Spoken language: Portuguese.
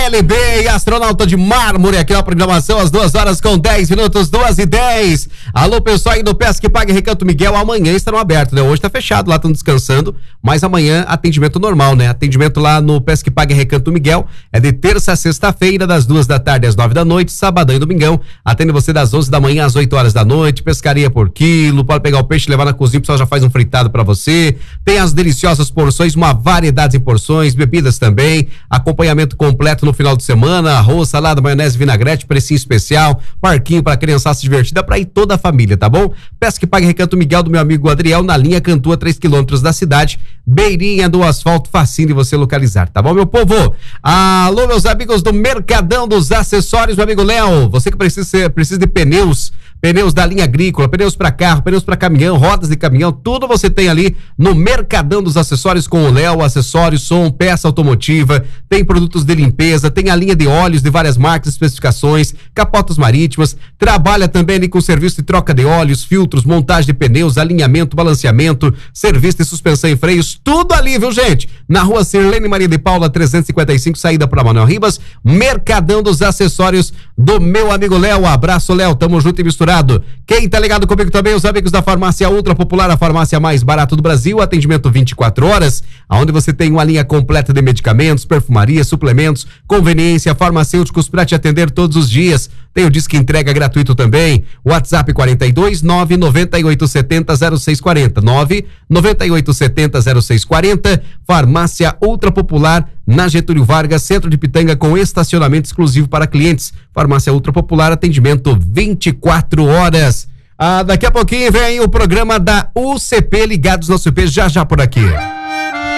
LB e Astronauta de Mármore, aqui na programação, às 2h10, 2h10. Alô, pessoal aí do Pesca e Pague Recanto Miguel, amanhã estarão abertos, né? Hoje tá fechado, lá estão descansando, mas amanhã atendimento normal, né? Atendimento lá no Pesca e Pague Recanto Miguel é de terça a sexta-feira, das 2h às 9h, sabadão e domingão. Atende você das 11 da manhã às 8h da noite, pescaria por quilo, pode pegar o peixe e levar na cozinha, o pessoal já faz um fritado pra você. Tem as deliciosas porções, uma variedade de porções, bebidas também, acompanhamento completo no final de semana, arroz, salada, maionese, vinagrete, precinho especial, parquinho pra criançada se divertir, dá pra ir toda a família, tá bom? Pesca e Pague Recanto Miguel, do meu amigo Adriel, na linha Cantua, 3 quilômetros da cidade, beirinha do asfalto, facinho de você localizar, tá bom, meu povo? Alô, meus amigos do Mercadão dos Acessórios, meu amigo Léo, você que precisa de pneus da linha agrícola, pneus para carro, pneus para caminhão, rodas de caminhão, tudo você tem ali no Mercadão dos Acessórios com o Léo, acessórios, som, peça automotiva, tem produtos de limpeza, tem a linha de óleos de várias marcas, especificações, capotas marítimas, trabalha também ali com serviço de troca de óleos, filtros, montagem de pneus, alinhamento, balanceamento, serviço de suspensão e freios, tudo ali, viu, gente? Na rua Sirlene Maria de Paula, 355, saída para Manuel Ribas, Mercadão dos Acessórios do meu amigo Léo. Abraço, Léo, tamo junto e misturado. Quem tá ligado comigo também, os amigos da Farmácia Ultra Popular, a farmácia mais barata do Brasil, atendimento 24 horas, onde você tem uma linha completa de medicamentos, perfumaria, suplementos, conveniência, farmacêuticos para te atender todos os dias. Tem o disque entrega gratuito também, WhatsApp 42 99870 0640, 99870 0640, Farmácia Ultra Popular, na Getúlio Vargas, centro de Pitanga, com estacionamento exclusivo para clientes. Farmácia Ultra Popular, atendimento 24 horas. Daqui a pouquinho vem o programa da UCP, Ligados na UCP, já por aqui.